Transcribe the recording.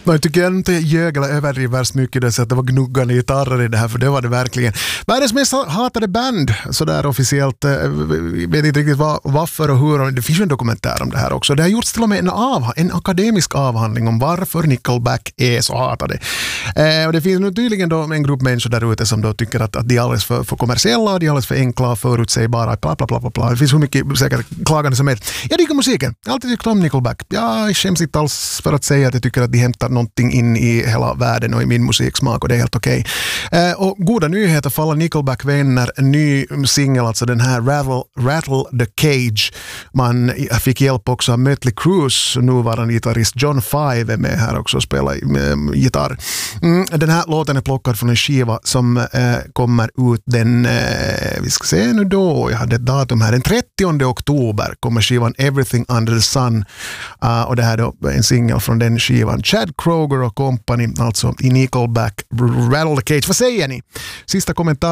Jag tycker inte ljög eller överdriver så mycket det så att det var gnuggande gitarrer i det här, för det var det verkligen. Världens mest hatade band, sådär officiellt. Vet inte riktigt varför och hur. Det finns ju en dokumentär om det här också. Det har gjorts till och med en akademisk avhandling om varför Nickelback är så hatade. Och det finns nu tydligen då en grupp människor där ute som då tycker att de är alldeles för kommersiella och de är alldeles för enkla, förutsägbara, bla bla bla bla. Det finns hur mycket säkert klagande som helst. Jag tycker musiken. Jag har alltid tyckt om Nickelback. Jag skäms inte alls för att säga att jag tycker att de hämtar någonting in i hela världen och i min musiksmak, och det är helt okej. Och goda nyheter för alla Nickelback-vänner. Ny singel, alltså den här Rattle the Cage. Man fick hjälp också av Mötley Crües nuvarande gitarrist John Five är med här också och spelar gitarr. Den här låten är plockad från en skiva som kommer ut den, vi ska se nu då, jag hade ett datum här, den 30 oktober kommer skivan Everything Under the Sun, och det här då en singel från den skivan. Chad Kroeger och company, alltså i Nickelback, Rattle the Cage. Vad säger ni? Sista kommentar.